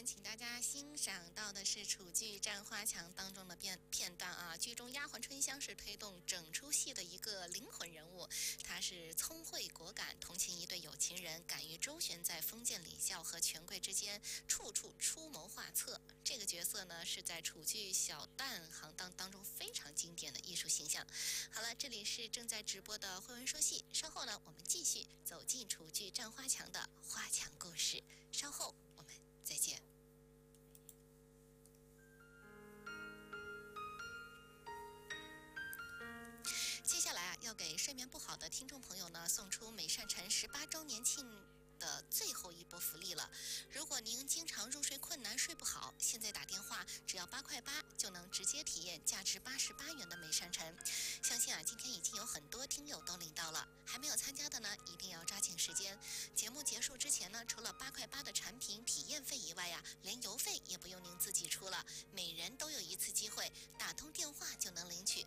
面请大家欣赏到的是楚剧《战花墙》当中的片段啊。剧中丫鬟春香是推动整出戏的一个灵魂人物，她是聪慧果敢，同情一对有情人，敢于周旋在封建礼教和权贵之间，处处出谋划策。这个角色呢，是在楚剧小旦行当中非常经典的艺术形象。好了，这里是正在直播的慧文说戏，稍后呢，我们继续走进楚剧《战花墙》的花墙故事。稍后我们再见。接下来啊，要给睡眠不好的听众朋友呢送出美善城18周年庆的最后一波福利了。如果您经常入睡困难、睡不好，现在打电话只要8块8就能直接体验价值88元的美善城。相信啊，今天已经有很多听友都领到了，还没有参加的呢，一定要抓紧时间。节目结束之前呢，除了8块8的产品体验费以外呀，连邮费也不用您自己出了，每人都有一次机会，打通电话就能领取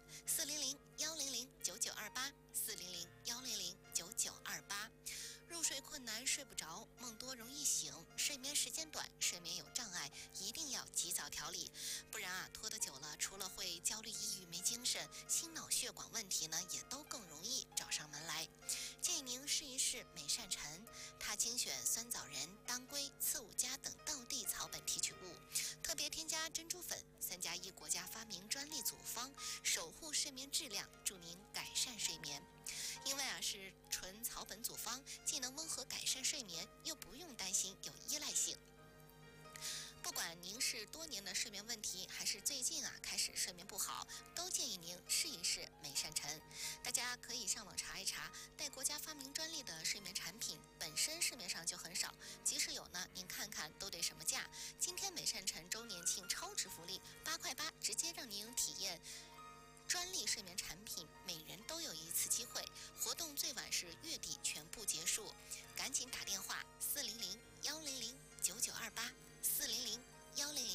400-100-9928，400-100-9928。入睡困难、睡不着、梦多容易醒、睡眠时间短、睡眠有障碍，一定要及早调理，不然啊，拖得久了，除了会焦虑、抑郁、没精神，心脑血管问题呢，也都更容易找上门来。建议您试一试美善臣，它精选酸枣仁、当归、刺五加等道地草本提取物，特别添加珍珠粉，3+1国家发明专利组方，守护睡眠质量，助您改善睡眠。因为啊是纯草本组方，既能温和改善睡眠，又不用担心有依赖性。不管您是多年的睡眠问题，还是最近啊开始睡眠不好，都建议您试一试美善臣。大家可以上网查一查，带国家发明专利的睡眠产品本身市面上就很少，即使有呢，您看看都得什么价。今天美善臣周年庆超值福利，8块8直接让您体验专利睡眠产品，每人都有一次机会，活动最晚是月底全部结束，赶紧打电话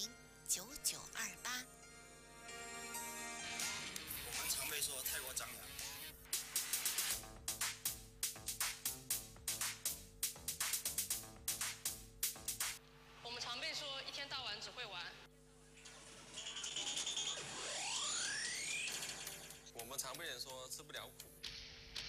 400-100-9928，400-100-9928。 我们常被说太过张扬，